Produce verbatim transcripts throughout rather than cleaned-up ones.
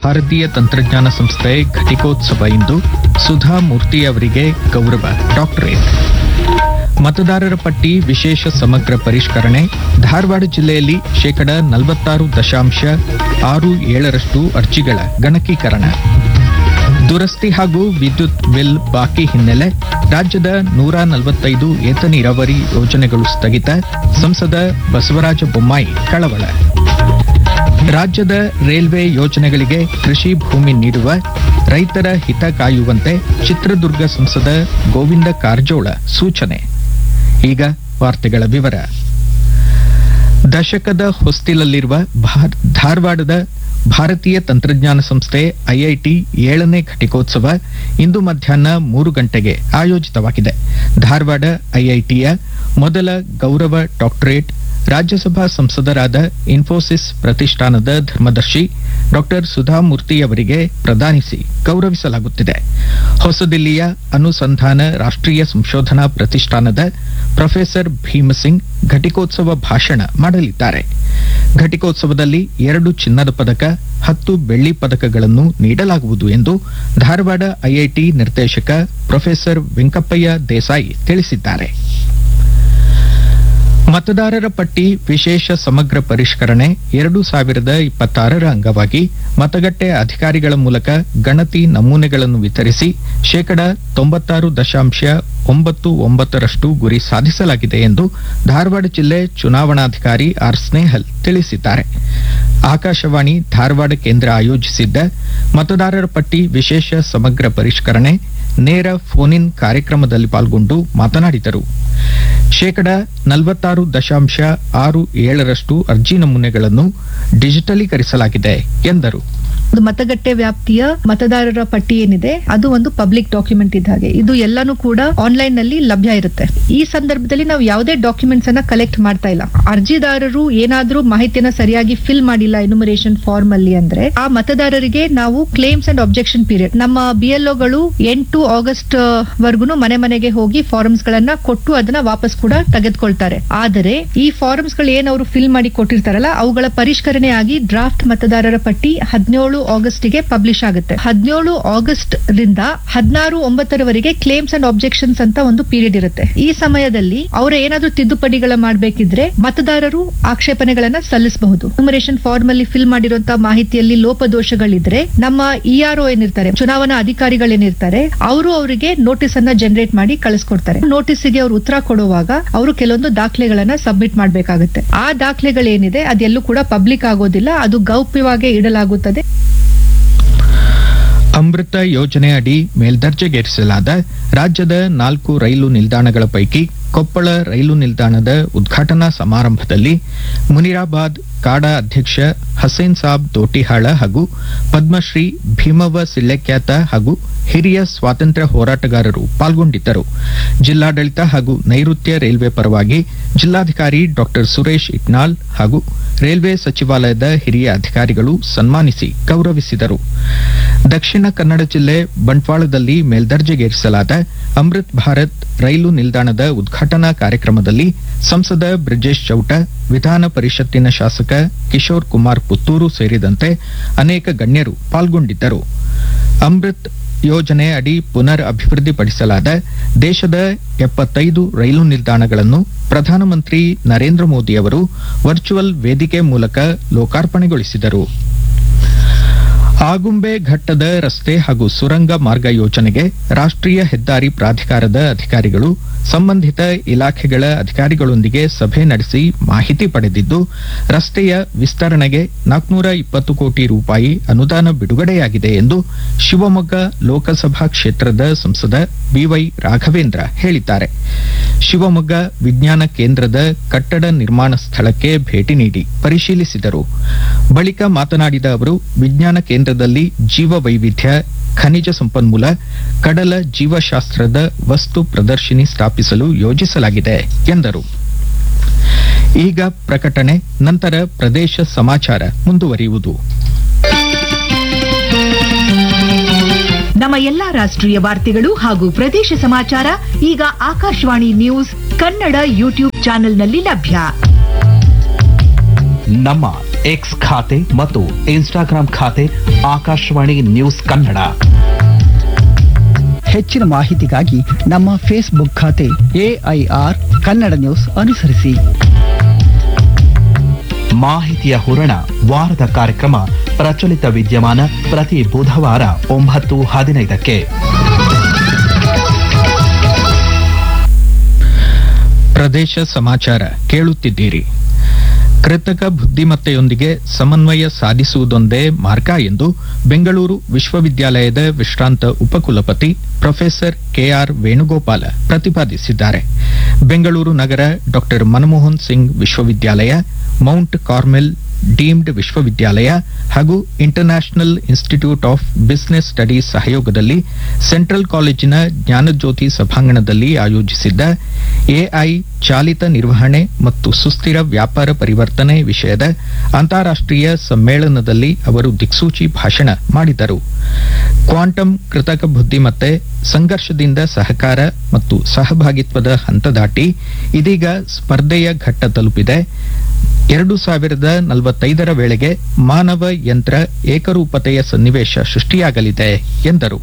ಭಾರತೀಯ ತಂತ್ರಜ್ಞಾನ ಸಂಸ್ಥೆ ಘಟಿಕೋತ್ಸವ ಇಂದು. ಸುಧಾ ಮೂರ್ತಿ ಅವರಿಗೆ ಗೌರವ ಡಾಕ್ಟರೇಟ್. ಮತದಾರರ ಪಟ್ಟಿ ವಿಶೇಷ ಸಮಗ್ರ ಪರಿಷ್ಕರಣೆ. ಧಾರವಾಡ ಜಿಲ್ಲೆಯಲ್ಲಿ ಶೇಕಡ ನಲವತ್ತಾರು ದಶಾಂಶ ಆರು ಏಳರಷ್ಟು ಅರ್ಜಿಗಳ ಗಣಕೀಕರಣ. ದುರಸ್ತಿ ಹಾಗೂ ವಿದ್ಯುತ್ ಬಿಲ್ ಬಾಕಿ ಹಿನ್ನೆಲೆ ರಾಜ್ಯದ ನೂರ ನಲವತ್ತೈದು ಏತ ನೀರಾವರಿ ಯೋಜನೆಗಳು ಸ್ಥಗಿತ. ಸಂಸದ ಬಸವರಾಜ ಬೊಮ್ಮಾಯಿ ಕಳವಳ. ರಾಜ್ಯದ ರೈಲ್ವೆ ಯೋಜನೆಗಳಿಗೆ ಕೃಷಿ ಭೂಮಿ ನೀಡುವ ರೈತರ ಹಿತ ಕಾಯುವಂತೆ ಚಿತ್ರದುರ್ಗ ಸಂಸದ ಗೋವಿಂದ ಕಾರಜೋಳ ಸೂಚನೆ. ಈಗ ವಾರ್ತೆಗಳ ವಿವರ. ದಶಕದ ಹೊಸ್ತಿಲಲ್ಲಿರುವ ಧಾರವಾಡದ ಭಾರತೀಯ ತಂತ್ರಜ್ಞಾನ ಸಂಸ್ಥೆ ಐಐಟಿ ಏಳನೇ ಘಟಿಕೋತ್ಸವ ಇಂದು ಮಧ್ಯಾಹ್ನ ಮೂರು ಗಂಟೆಗೆ ಆಯೋಜಿತವಾಗಿದೆ. ಧಾರವಾಡ ಐಐಟಿಯ ಮೊದಲ ಗೌರವ ಡಾಕ್ಟರೇಟ್ ರಾಜ್ಯಸಭಾ ಸಂಸದರಾದ ಇನ್ಫೋಸಿಸ್ ಪ್ರತಿಷ್ಠಾನದ ಧರ್ಮದರ್ಶಿ ಡಾಕ್ಟರ್ ಸುಧಾಮೂರ್ತಿ ಅವರಿಗೆ ಪ್ರದಾನಿಸಿ ಗೌರವಿಸಲಾಗುತ್ತಿದೆ. ಹೊಸದಿಲ್ಲಿಯ ಅನುಸಂಧಾನ ರಾಷ್ಟ್ರೀಯ ಸಂಶೋಧನಾ ಪ್ರತಿಷ್ಠಾನದ ಪ್ರೊಫೆಸರ್ ಭೀಮಸಿಂಗ್ ಘಟಿಕೋತ್ಸವ ಭಾಷಣ ಮಾಡಲಿದ್ದಾರೆ. ಘಟಿಕೋತ್ಸವದಲ್ಲಿ ಎರಡು ಚಿನ್ನದ ಪದಕ, ಹತ್ತು ಬೆಳ್ಳಿ ಪದಕಗಳನ್ನು ನೀಡಲಾಗುವುದು ಎಂದು ಧಾರವಾಡ ಐಐಟಿ ನಿರ್ದೇಶಕ ಪ್ರೊಫೆಸರ್ ವೆಂಕಪ್ಪಯ್ಯ ದೇಸಾಯಿ ತಿಳಿಸಿದ್ದಾರೆ. ಮತದಾರರ ಪಟ್ಟಿ ವಿಶೇಷ ಸಮಗ್ರ ಪರಿಷ್ಕರಣೆ ಎರಡು ಸಾವಿರದ ಇಪ್ಪತ್ತಾರರ ಅಂಗವಾಗಿ ಮತಗಟ್ಟೆ ಅಧಿಕಾರಿಗಳ ಮೂಲಕ ಗಣತಿ ನಮೂನೆಗಳನ್ನು ವಿತರಿಸಿ ಶೇಕಡ ತೊಂಬತ್ತಾರು ದಶಾಂಶ ಒಂಬತ್ತು ಒಂಬತ್ತರಷ್ಟು ಗುರಿ ಸಾಧಿಸಲಾಗಿದೆ ಎಂದು ಧಾರವಾಡ ಜಿಲ್ಲೆ ಚುನಾವಣಾಧಿಕಾರಿ ಆರ್ ಸ್ನೇಹಲ್ ತಿಳಿಸಿದ್ದಾರೆ. ಆಕಾಶವಾಣಿ ಧಾರವಾಡ ಕೇಂದ್ರ ಆಯೋಜಿಸಿದ್ದ ಮತದಾರರ ಪಟ್ಟಿ ವಿಶೇಷ ಸಮಗ್ರ ಪರಿಷ್ಕರಣೆ ನೇರ ಫೋನ್ ಇನ್ ಕಾರ್ಯಕ್ರಮದಲ್ಲಿ ಪಾಲ್ಗೊಂಡು ಮಾತನಾಡಿದರು. ಶೇಕಡ ನಲವತ್ತಾರು ದಶಾಂಶ ಆರು ಏಳರಷ್ಟು ಅರ್ಜಿ ನಮೂನೆಗಳನ್ನು ಡಿಜಿಟಲೀಕರಿಸಲಾಗಿದೆ ಎಂದರು. ಮತಗಟ್ಟೆ ವ್ಯಾಪ್ತಿಯ ಮತದಾರರ ಪಟ್ಟಿ ಏನಿದೆ ಅದು ಒಂದು ಪಬ್ಲಿಕ್ ಡಾಕ್ಯುಮೆಂಟ್ ಇದ್ದ ಹಾಗೆ. ಇದು ಎಲ್ಲಾನು ಕೂಡ ಆನ್ಲೈನ್ ನಲ್ಲಿ ಲಭ್ಯ ಇರುತ್ತೆ. ಈ ಸಂದರ್ಭದಲ್ಲಿ ನಾವು ಯಾವುದೇ ಡಾಕ್ಯುಮೆಂಟ್ಸ್ ಅನ್ನ ಕಲೆಕ್ಟ್ ಮಾಡ್ತಾ ಇಲ್ಲ. ಅರ್ಜಿದಾರರು ಏನಾದ್ರೂ ಮಾಹಿತಿಯನ್ನ ಸರಿಯಾಗಿ ಫಿಲ್ ಮಾಡಿಲ್ಲ ಎನ್ಯುಮರೇಷನ್ ಫಾರ್ಮ್ ಅಲ್ಲಿ ಅಂದ್ರೆ ಆ ಮತದಾರರಿಗೆ ನಾವು ಕ್ಲೇಮ್ಸ್ ಅಂಡ್ ಅಬ್ಜೆಕ್ಷನ್ ಪೀರಿಯಡ್ ನಮ್ಮ ಬಿಎಲ್ಒಗಳು ಎಂಟು ಆಗಸ್ಟ್ ವರ್ಗುನು ಮನೆ ಮನೆಗೆ ಹೋಗಿ ಫಾರ್ಮ್ಸ್ ಗಳನ್ನ ಕೊಟ್ಟು ಅದನ್ನ ವಾಪಸ್ ಕೂಡ ತೆಗೆದುಕೊಳ್ತಾರೆ. ಆದರೆ ಈ ಫಾರ್ಮ್ಸ್ ಗಳು ಏನ್ ಅವರು ಫಿಲ್ ಮಾಡಿ ಕೊಟ್ಟಿರ್ತಾರಲ್ಲ ಅವುಗಳ ಪರಿಷ್ಕರಣೆ ಆಗಿ ಡ್ರಾಫ್ಟ್ ಮತದಾರರ ಪಟ್ಟಿ ಹದಿನೇಳು ಆಗಸ್ಟ್ ಗೆ ಪಬ್ಲಿಷ್ ಆಗುತ್ತೆ. ಹದಿನೇಳು ಆಗಸ್ಟ್ ರಿಂದ ಹದಿನಾರು ಒಂಬತ್ತರವರೆಗೆ ಕ್ಲೇಮ್ಸ್ ಅಂಡ್ ಅಬ್ಜೆಕ್ಷನ್ಸ್ ಅಂತ ಒಂದು ಪೀರಿಯಡ್ ಇರುತ್ತೆ. ಈ ಸಮಯದಲ್ಲಿ ಅವರ ಏನಾದ್ರೂ ತಿದ್ದುಪಡಿಗಳ ಮಾಡಬೇಕಿದ್ರೆ ಮತದಾರರು ಆಕ್ಷೇಪಣೆಗಳನ್ನ ಸಲ್ಲಿಸಬಹುದು. ಎನ್ಯುಮರೇಷನ್ ಫಾರ್ಮ್ ಅಲ್ಲಿ ಫಿಲ್ ಮಾಡಿರುವಂತಹ ಮಾಹಿತಿಯಲ್ಲಿ ಲೋಪದೋಷಗಳಿದ್ರೆ ನಮ್ಮ ಇಆರ್ಒ ಏನಿರ್ತಾರೆ, ಚುನಾವಣಾ ಅಧಿಕಾರಿಗಳೇನಿರ್ತಾರೆ, ಅವರು ಅವರಿಗೆ ನೋಟಿಸ್ ಅನ್ನ ಜನರೇಟ್ ಮಾಡಿ ಕಳಿಸ್ಕೊಡ್ತಾರೆ. ನೋಟಿಸ್ಗೆ ಅವರು ಉತ್ತರ ಕೊಡುವಾಗ ಅವರು ಕೆಲವೊಂದು ದಾಖಲೆಗಳನ್ನ ಸಬ್ಮಿಟ್ ಮಾಡಬೇಕಾಗುತ್ತೆ. ಆ ದಾಖಲೆಗಳೇನಿದೆ ಅದೆಲ್ಲೂ ಕೂಡ ಪಬ್ಲಿಕ್ ಆಗೋದಿಲ್ಲ, ಅದು ಗೌಪ್ಯವಾಗಿ ಇಡಲಾಗುತ್ತದೆ. ಅಮೃತ ಯೋಜನೆ ಅಡಿ ಮೇಲ್ದರ್ಜೆಗೇರಿಸಲಾದ ರಾಜ್ಯದ ನಾಲ್ಕು ರೈಲು ನಿಲ್ದಾಣಗಳ ಪೈಕಿ ಕೊಪ್ಪಳ ರೈಲು ನಿಲ್ದಾಣದ ಉದ್ಘಾಟನಾ ಸಮಾರಂಭದಲ್ಲಿ ಮುನಿರಾಬಾದ್ ಕಾಡಾ ಅಧ್ಯಕ್ಷ ಹಸೇನ್ ಸಾಬ್ ದೋಟಿಹಾಳ ಹಾಗೂ ಪದ್ಮಶ್ರೀ ಭೀಮವ್ವ ಸಿಳ್ಳೆಕ್ಯಾತ ಹಾಗೂ ಹಿರಿಯ ಸ್ವಾತಂತ್ರ್ಯ ಹೋರಾಟಗಾರರು ಪಾಲ್ಗೊಂಡಿದ್ದರು. ಜಿಲ್ಲಾಡಳಿತ ಹಾಗೂ ನೈಋತ್ಯ ರೈಲ್ವೆ ಪರವಾಗಿ ಜಿಲ್ಲಾಧಿಕಾರಿ ಡಾಕ್ಟರ್ ಸುರೇಶ್ ಇಟ್ನಾಳ್ ಹಾಗೂ ರೈಲ್ವೆ ಸಚಿವಾಲಯದ ಹಿರಿಯ ಅಧಿಕಾರಿಗಳು ಸನ್ಮಾನಿಸಿ ಗೌರವಿಸಿದರು. ದಕ್ಷಿಣ ಕನ್ನಡ ಜಿಲ್ಲೆ ಬಂಟ್ವಾಳದಲ್ಲಿ ಮೇಲ್ದರ್ಜೆಗೇರಿಸಲಾದ ಅಮೃತ್ ಭಾರತ್ ರೈಲು ನಿಲ್ದಾಣದ ಉದ್ಘಾಟನಾ ಕಾರ್ಯಕ್ರಮದಲ್ಲಿ ಸಂಸದ ಬ್ರಿಜೇಶ್ ಚೌಟ, ವಿಧಾನ ಪರಿಷತ್ತಿನ ಶಾಸಕ ಕಿಶೋರ್ ಕುಮಾರ್ ಪುತ್ತೂರು ಸೇರಿದಂತೆ ಅನೇಕ ಗಣ್ಯರು ಪಾಲ್ಗೊಂಡಿದ್ದರು. ಅಮೃತ್ ಯೋಜನೆ ಅಡಿ ಪುನರ್ ಅಭಿವೃದ್ಧಿಪಡಿಸಲಾದ ದೇಶದ ಎಪ್ಪತ್ತೈದು ರೈಲು ನಿಲ್ದಾಣಗಳನ್ನು ಪ್ರಧಾನಮಂತ್ರಿ ನರೇಂದ್ರ ಮೋದಿ ಅವರು ವರ್ಚುವಲ್ ವೇದಿಕೆ ಮೂಲಕ ಲೋಕಾರ್ಪಣೆಗೊಳಿಸಿದರು. ಆಗುಂಬೆ ಘಟ್ಟದ ರಸ್ತೆ ಹಾಗೂ ಸುರಂಗ ಮಾರ್ಗ ಯೋಜನೆಗೆ ರಾಷ್ಟ್ರೀಯ ಹೆದ್ದಾರಿ ಪ್ರಾಧಿಕಾರದ ಅಧಿಕಾರಿಗಳು ಸಂಬಂಧಿತ ಇಲಾಖೆಗಳ ಅಧಿಕಾರಿಗಳೊಂದಿಗೆ ಸಭೆ ನಡೆಸಿ ಮಾಹಿತಿ ಪಡೆದಿದ್ದು, ರಸ್ತೆಯ ವಿಸ್ತರಣೆಗೆ ನಾಲ್ಕುನೂರ ಇಪ್ಪತ್ತು ಕೋಟಿ ರೂಪಾಯಿ ಅನುದಾನ ಬಿಡುಗಡೆಯಾಗಿದೆ ಎಂದು ಶಿವಮೊಗ್ಗ ಲೋಕಸಭಾ ಕ್ಷೇತ್ರದ ಸಂಸದ ಬಿವೈ ರಾಘವೇಂದ್ರ ಹೇಳಿದ್ದಾರೆ. ಶಿವಮೊಗ್ಗ ವಿಜ್ಞಾನ ಕೇಂದ್ರದ ಕಟ್ಟಡ ನಿರ್ಮಾಣ ಸ್ಥಳಕ್ಕೆ ಭೇಟಿ ನೀಡಿ ಪರಿಶೀಲಿಸಿದರು. ಬಳಿಕ ಮಾತನಾಡಿದ ಅವರು, ವಿಜ್ಞಾನ ಕೇಂದ್ರದಲ್ಲಿ ಜೀವ ವೈವಿಧ್ಯ, ಖನಿಜ ಸಂಪನ್ಮೂಲ, ಕಡಲ ಜೀವಶಾಸ್ತ್ರದ ವಸ್ತು ಪ್ರದರ್ಶಿನಿ ಸ್ಥಾಪಿಸಲು ಯೋಜಿಸಲಾಗಿದೆ ಎಂದರು. ಈಗ ಪ್ರಕಟಣೆ, ನಂತರ ಪ್ರದೇಶ ಸಮಾಚಾರ ಮುಂದುವರಿಯುವುದು. ನಮ್ಮ ಎಲ್ಲಾ ರಾಷ್ಟ್ರೀಯ ವಾರ್ತೆಗಳು ಹಾಗೂ ಪ್ರದೇಶ ಸಮಾಚಾರ ಈಗ ಆಕಾಶವಾಣಿ ನ್ಯೂಸ್ ಕನ್ನಡ ಯೂಟ್ಯೂಬ್ ಚಾನೆಲ್ನಲ್ಲಿ ಲಭ್ಯ. ನಮ್ಮ ಎಕ್ಸ್ ಖಾತೆ ಮತ್ತು ಇನ್ಸ್ಟಾಗ್ರಾಂ ಖಾತೆ ಆಕಾಶವಾಣಿ ನ್ಯೂಸ್ ಕನ್ನಡ. ಹೆಚ್ಚಿನ ಮಾಹಿತಿಗಾಗಿ ನಮ್ಮ ಫೇಸ್ಬುಕ್ ಖಾತೆ ಎಐಆರ್ ಕನ್ನಡ ನ್ಯೂಸ್ ಅನುಸರಿಸಿ. ಮಾಹಿತಿಯ ಹೂರಣ ವಾರದ ಕಾರ್ಯಕ್ರಮ ಪ್ರಚಲಿತ ವಿದ್ಯಮಾನ ಪ್ರತಿ ಬುಧವಾರ ಒಂಬತ್ತು ಹದಿನೈದಕ್ಕೆ. ಪ್ರದೇಶ ಸಮಾಚಾರ ಕೇಳುತ್ತಿದ್ದೀರಿ. ಕೃತಕ ಬುದ್ಧಿಮತ್ತೆಯೊಂದಿಗೆ ಸಮನ್ವಯ ಸಾಧಿಸುವುದೊಂದೇ ಮಾರ್ಗ ಎಂದು ಬೆಂಗಳೂರು ವಿಶ್ವವಿದ್ಯಾಲಯದ ವಿಶ್ರಾಂತ ಉಪಕುಲಪತಿ ಪ್ರೊಫೆಸರ್ ಕೆಆರ್ ವೇಣುಗೋಪಾಲ ಪ್ರತಿಪಾದಿಸಿದ್ದಾರೆ. ಬೆಂಗಳೂರು ನಗರ ಡಾಕ್ಟರ್ ಮನಮೋಹನ್ ಸಿಂಗ್ ವಿಶ್ವವಿದ್ಯಾಲಯ, ಮೌಂಟ್ ಕಾರ್ಮೆಲ್ ಡೀಮ್ಡ್ ವಿಶ್ವವಿದ್ಯಾಲಯ ಹಾಗೂ international institute of business studies ಸಹಯೋಗದಲ್ಲಿ ಸೆಂಟ್ರಲ್ ಕಾಲೇಜಿನ ಜ್ಞಾನಜ್ಯೋತಿ ಸಭಾಂಗಣದಲ್ಲಿ ಆಯೋಜಿಸಿದ್ದ ಎಐ ಚಾಲಿತ ನಿರ್ವಹಣೆ ಮತ್ತು ಸುಸ್ಥಿರ ವ್ಯಾಪಾರ ಪರಿವರ್ತನೆ ವಿಷಯದ ಅಂತಾರಾಷ್ಟ್ರೀಯ ಸಮ್ಮೇಳನದಲ್ಲಿ ಅವರು ದಿಕ್ಸೂಚಿ ಭಾಷಣ ಮಾಡಿದರು. ಕ್ವಾಂಟಮ್ ಕೃತಕ ಬುದ್ಧಿಮತ್ತೆ ಸಂಘರ್ಷದಿಂದ ಸಹಕಾರ ಮತ್ತು ಸಹಭಾಗಿತ್ವದ ಹಂತ ದಾಟಿ ಇದೀಗ ಸ್ಪರ್ಧೆಯ ಘಟ್ಟ ತಲುಪಿದೆ. ಎರಡು ಸಾವಿರದ ನಲವತ್ತೈದರ ವೇಳೆಗೆ ಮಾನವ ಯಂತ್ರ ಏಕರೂಪತೆಯ ಸನ್ನಿವೇಶ ಸೃಷ್ಟಿಯಾಗಲಿದೆ ಎಂದರು.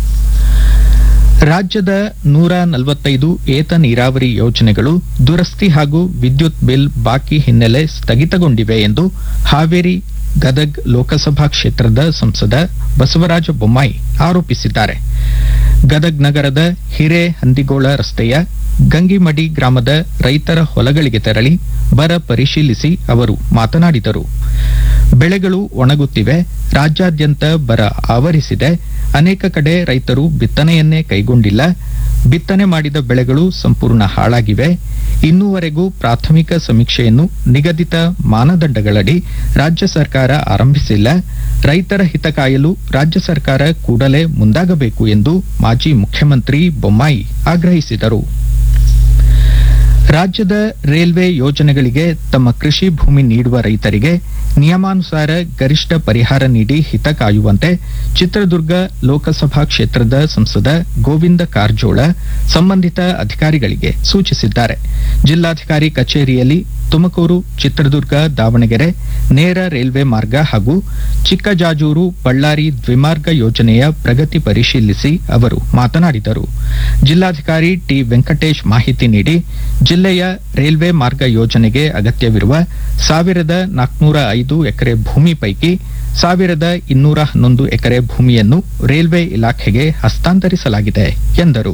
ರಾಜ್ಯದ ನೂರ ನಲವತ್ತೈದು ಏತ ನೀರಾವರಿ ಯೋಜನೆಗಳು ದುರಸ್ತಿ ಹಾಗೂ ವಿದ್ಯುತ್ ಬಿಲ್ ಬಾಕಿ ಹಿನ್ನೆಲೆ ಸ್ಥಗಿತಗೊಂಡಿವೆ ಎಂದು ಹಾವೇರಿ ಗದಗ್ ಲೋಕಸಭಾ ಕ್ಷೇತ್ರದ ಸಂಸದ ಬಸವರಾಜ ಬೊಮ್ಮಾಯಿ ಆರೋಪಿಸಿದ್ದಾರೆ. ಗದಗ್ ನಗರದ ಹಿರೇಹಂದಿಗೋಳ ರಸ್ತೆಯ ಗಂಗಿಮಡಿ ಗ್ರಾಮದ ರೈತರ ಹೊಲಗಳಿಗೆ ತೆರಳಿ ಬರ ಪರಿಶೀಲಿಸಿ ಅವರು ಮಾತನಾಡಿದರು. ಬೆಳೆಗಳು ಒಣಗುತ್ತಿವೆ, ರಾಜ್ಯಾದ್ಯಂತ ಬರ ಆವರಿಸಿದೆ, ಅನೇಕ ಕಡೆ ರೈತರು ಬಿತ್ತನೆಯನ್ನೇ ಕೈಗೊಂಡಿಲ್ಲ, ಬಿತ್ತನೆ ಮಾಡಿದ ಬೆಳೆಗಳು ಸಂಪೂರ್ಣ ಹಾಳಾಗಿವೆ, ಇನ್ನೂವರೆಗೂ ಪ್ರಾಥಮಿಕ ಸಮೀಕ್ಷೆಯನ್ನು ನಿಗದಿತ ಮಾನದಂಡಗಳಡಿ ರಾಜ್ಯ ಸರ್ಕಾರ ಆರಂಭಿಸಿಲ್ಲ, ರೈತರ ಹಿತ ಕಾಯಲು ರಾಜ್ಯ ಸರ್ಕಾರ ಕೂಡಲೇ ಮುಂದಾಗಬೇಕು ಎಂದು ಮಾಜಿ ಮುಖ್ಯಮಂತ್ರಿ ಬೊಮ್ಮಾಯಿ ಆಗ್ರಹಿಸಿದರು. ರಾಜ್ಯದ ರೈಲ್ವೆ ಯೋಜನೆಗಳಿಗೆ ತಮ್ಮ ಕೃಷಿ ಭೂಮಿ ನೀಡುವ ರೈತರಿಗೆ ನಿಯಮಾನುಸಾರ ಗರಿಷ್ಠ ಪರಿಹಾರ ನೀಡಿ ಹಿತ ಕಾಯುವಂತೆ ಚಿತ್ರದುರ್ಗ ಲೋಕಸಭಾ ಕ್ಷೇತ್ರದ ಸಂಸದ ಗೋವಿಂದ ಕಾರಜೋಳ ಸಂಬಂಧಿತ ಅಧಿಕಾರಿಗಳಿಗೆ ಸೂಚಿಸಿದ್ದಾರೆ. ಜಿಲ್ಲಾಧಿಕಾರಿ ಕಚೇರಿಯಲ್ಲಿ ತುಮಕೂರು, ಚಿತ್ರದುರ್ಗ, ದಾವಣಗೆರೆ ನೇರ ರೈಲ್ವೆ ಮಾರ್ಗ ಹಾಗೂ ಚಿಕ್ಕಜಾಜೂರು, ಬಳ್ಳಾರಿ ದ್ವಿಮಾರ್ಗ ಯೋಜನೆಯ ಪ್ರಗತಿ ಪರಿಶೀಲಿಸಿ ಅವರು ಮಾತನಾಡಿದರು. ಜಿಲ್ಲಾಧಿಕಾರಿ ಟಿ ವೆಂಕಟೇಶ್ ಮಾಹಿತಿ ನೀಡಿ ಜಿಲ್ಲೆಯ ರೈಲ್ವೆ ಮಾರ್ಗ ಯೋಜನೆಗೆ ಅಗತ್ಯವಿರುವ ಸಾವಿರದ ನಾಲ್ಕುನೂರ ಐದು ಎಕರೆ ಭೂಮಿ ಪೈಕಿ ಸಾವಿರದ ಇನ್ನೂರ ಹನ್ನೊಂದು ಎಕರೆ ಭೂಮಿಯನ್ನು ರೈಲ್ವೆ ಇಲಾಖೆಗೆ ಹಸ್ತಾಂತರಿಸಲಾಗಿದೆ ಎಂದರು.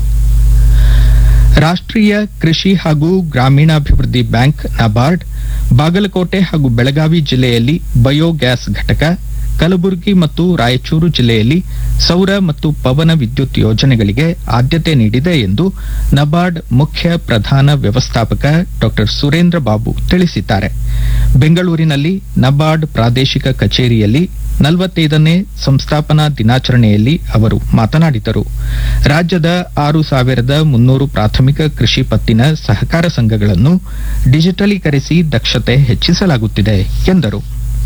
ರಾಷ್ಟ್ರೀಯ ಕೃಷಿ ಹಾಗೂ ಗ್ರಾಮೀಣಾಭಿವೃದ್ಧಿ ಬ್ಯಾಂಕ್ ನಬಾರ್ಡ್ ಬಾಗಲಕೋಟೆ ಹಾಗೂ ಬೆಳಗಾವಿ ಜಿಲ್ಲೆಯಲ್ಲಿ ಬಯೋಗ್ಯಾಸ್ ಘಟಕ, ಕಲಬುರಗಿ ಮತ್ತು ರಾಯಚೂರು ಜಿಲ್ಲೆಯಲ್ಲಿ ಸೌರ ಮತ್ತು ಪವನ ವಿದ್ಯುತ್ ಯೋಜನೆಗಳಿಗೆ ಆದ್ಯತೆ ನೀಡಿದೆ ಎಂದು ನಬಾರ್ಡ್ ಮುಖ್ಯ ಪ್ರಧಾನ ವ್ಯವಸ್ಥಾಪಕ ಡಾಕ್ಟರ್ ಸುರೇಂದ್ರ ಬಾಬು ತಿಳಿಸಿದ್ದಾರೆ. ಬೆಂಗಳೂರಿನಲ್ಲಿ ನಬಾರ್ಡ್ ಪ್ರಾದೇಶಿಕ ಕಚೇರಿಯಲ್ಲಿ ನಲವತ್ತೈದನೇ ಸಂಸ್ಥಾಪನಾ ದಿನಾಚರಣೆಯಲ್ಲಿ ಅವರು ಮಾತನಾಡಿದರು. ರಾಜ್ಯದ ಆರು ಸಾವಿರದ ಮುನ್ನೂರು ಪ್ರಾಥಮಿಕ ಕೃಷಿ ಪತ್ತಿನ ಸಹಕಾರ ಸಂಘಗಳನ್ನು ಡಿಜಿಟಲೀಕರಿಸಿ ದಕ್ಷತೆ ಹೆಚ್ಚಿಸಲಾಗುತ್ತಿದೆ ಎಂದರು.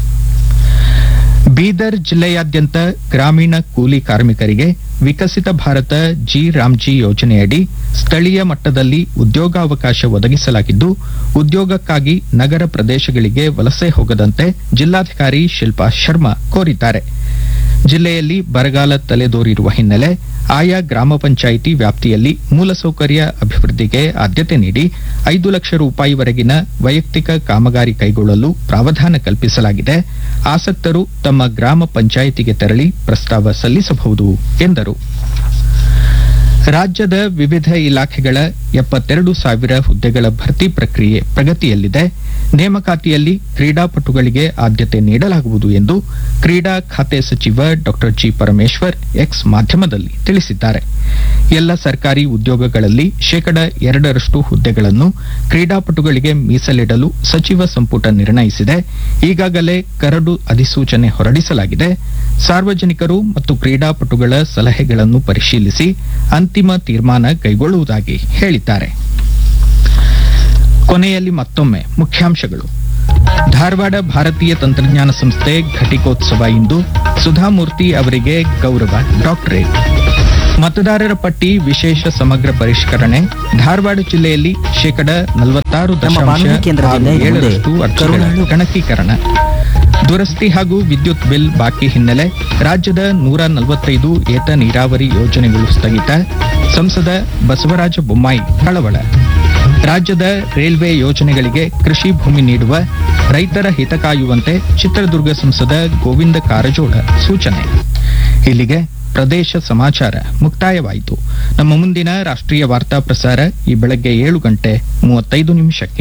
ಬೀದರ್ ಜಿಲ್ಲೆಯಾದ್ಯಂತ ಗ್ರಾಮೀಣ ಕೂಲಿ ಕಾರ್ಮಿಕರಿಗೆ ವಿಕಸಿತ ಭಾರತ ಜಿ ರಾಮ್ಜಿ ಯೋಜನೆಯಡಿ ಸ್ಥಳೀಯ ಮಟ್ಟದಲ್ಲಿ ಉದ್ಯೋಗಾವಕಾಶ ಒದಗಿಸಲಾಗಿದ್ದು, ಉದ್ಯೋಗಕ್ಕಾಗಿ ನಗರ ಪ್ರದೇಶಗಳಿಗೆ ವಲಸೆ ಹೋಗದಂತೆ ಜಿಲ್ಲಾಧಿಕಾರಿ ಶಿಲ್ಪಾ ಶರ್ಮಾ ಕೋರಿದ್ದಾರೆ. ಜಿಲ್ಲೆಯಲ್ಲಿ ಬರಗಾಲ ತಲೆದೋರಿರುವ ಹಿನ್ನೆಲೆ ಆಯಾ ಗ್ರಾಮ ಪಂಚಾಯಿತಿ ವ್ಯಾಪ್ತಿಯಲ್ಲಿ ಮೂಲಸೌಕರ್ಯ ಅಭಿವೃದ್ಧಿಗೆ ಆದ್ಯತೆ ನೀಡಿ ಐದು ಲಕ್ಷ ರೂಪಾಯಿವರೆಗಿನ ವೈಯಕ್ತಿಕ ಕಾಮಗಾರಿ ಕೈಗೊಳ್ಳಲು ಪ್ರಾವಧಾನ ಕಲ್ಪಿಸಲಾಗಿದೆ. ಆಸಕ್ತರು ತಮ್ಮ ಗ್ರಾಮ ಪಂಚಾಯಿತಿಗೆ ತೆರಳಿ ಪ್ರಸ್ತಾವ ಸಲ್ಲಿಸಬಹುದು ಎಂದರು. ರಾಜ್ಯದ ವಿವಿಧ ಇಲಾಖೆಗಳ ಎಪ್ಪತ್ತೆರಡು ಸಾವಿರ ಹುದ್ದೆಗಳ ಭರ್ತಿ ಪ್ರಕ್ರಿಯೆ ಪ್ರಗತಿಯಲ್ಲಿದೆ. ನೇಮಕಾತಿಯಲ್ಲಿ ಕ್ರೀಡಾಪಟುಗಳಿಗೆ ಆದ್ಯತೆ ನೀಡಲಾಗುವುದು ಎಂದು ಕ್ರೀಡಾ ಖಾತೆ ಸಚಿವ ಡಾಕ್ಟರ್ ಜಿ ಪರಮೇಶ್ವರ್ ಎಕ್ಸ್ ಮಾಧ್ಯಮದಲ್ಲಿ ತಿಳಿಸಿದ್ದಾರೆ. ಎಲ್ಲ ಸರ್ಕಾರಿ ಉದ್ಯೋಗಗಳಲ್ಲಿ ಶೇಕಡ ಎರಡರಷ್ಟು ಹುದ್ದೆಗಳನ್ನು ಕ್ರೀಡಾಪಟುಗಳಿಗೆ ಮೀಸಲಿಡಲು ಸಚಿವ ಸಂಪುಟ ನಿರ್ಣಯಿಸಿದೆ. ಈಗಾಗಲೇ ಕರಡು ಅಧಿಸೂಚನೆ ಹೊರಡಿಸಲಾಗಿದೆ. ಸಾರ್ವಜನಿಕರು ಮತ್ತು ಕ್ರೀಡಾಪಟುಗಳ ಸಲಹೆಗಳನ್ನು ಪರಿಶೀಲಿಸಿ ಅಂತಿಮ ತೀರ್ಮಾನ ಕೈಗೊಳ್ಳುವುದಾಗಿ ಹೇಳಿದ್ದಾರೆ. ಕೊನೆಯಲ್ಲಿ ಮತ್ತೊಮ್ಮೆ ಮುಖ್ಯಾಂಶಗಳು. ಧಾರವಾಡ ಭಾರತೀಯ ತಂತ್ರಜ್ಞಾನ ಸಂಸ್ಥೆ ಘಟಿಕೋತ್ಸವ ಇಂದು, ಸುಧಾಮೂರ್ತಿ ಅವರಿಗೆ ಗೌರವ ಡಾಕ್ಟರೇಟ್. ಮತದಾರರ ಪಟ್ಟಿ ವಿಶೇಷ ಸಮಗ್ರ ಪರಿಷ್ಕರಣೆ ಧಾರವಾಡ ಜಿಲ್ಲೆಯಲ್ಲಿ ಶೇಕಡ ನಲವತ್ತಾರು ನಮ್ಮ ಬಾನುಲಿ ಕೇಂದ್ರದಿಂದ ಇನ್ನು ಮುಂದೆ ಏಳರಷ್ಟು ಅರ್ಜಿಗಳ ಕರುನಾಳು ಗಣಕೀಕರಣ. ದುರಸ್ತಿ ಹಾಗೂ ವಿದ್ಯುತ್ ಬಿಲ್ ಬಾಕಿ ಹಿನ್ನೆಲೆ ರಾಜ್ಯದ ನೂರ ನಲವತ್ತೈದು ಏತ ನೀರಾವರಿ ಯೋಜನೆಗಳು ಸ್ಥಗಿತ. ಸಂಸದ ಬಸವರಾಜ ಬೊಮ್ಮಾಯಿ ಕಳವಳ. ರಾಜ್ಯದ ರೈಲ್ವೆ ಯೋಜನೆಗಳಿಗೆ ಕೃಷಿ ಭೂಮಿ ನೀಡುವ ರೈತರ ಹಿತ ಕಾಯುವಂತೆ ಚಿತ್ರದುರ್ಗ ಸಂಸದ ಗೋವಿಂದ ಕಾರಜೋಳ ಸೂಚನೆ. ಇಲ್ಲಿಗೆ ಪ್ರದೇಶ ಸಮಾಚಾರ ಮುಕ್ತಾಯವಾಯಿತು. ನಮ್ಮ ಮುಂದಿನ ರಾಷ್ಟ್ರೀಯ ವಾರ್ತಾ ಪ್ರಸಾರ ಈ ಬೆಳಗ್ಗೆ ಏಳು ಗಂಟೆ ಮೂವತ್ತೈದು ನಿಮಿಷಕ್ಕೆ.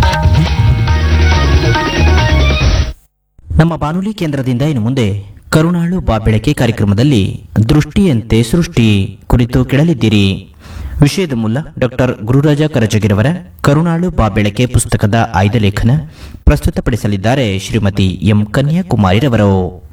ನಮ್ಮ ಬಾನುಲಿ ಕೇಂದ್ರದಿಂದ ಇನ್ನು ಮುಂದೆ ಕರುನಾಳು ಬಾಬೆಳಕೆ ಕಾರ್ಯಕ್ರಮದಲ್ಲಿ ದೃಷ್ಟಿಯಂತೆ ಸೃಷ್ಟಿ ಕುರಿತು ಕೇಳಲಿದ್ದೀರಿ. ವಿಷಯದ ಮೂಲ ಡಾಕ್ಟರ್ ಗುರುರಾಜ ಕರಜಗಿರವರ ಕರುನಾಳು ಬಾಬೆಳಕೆ ಪುಸ್ತಕದ ಆಯ್ದ ಲೇಖನ ಪ್ರಸ್ತುತಪಡಿಸಲಿದ್ದಾರೆ ಶ್ರೀಮತಿ ಎಂ ಕನ್ಯಾಕುಮಾರಿರವರು.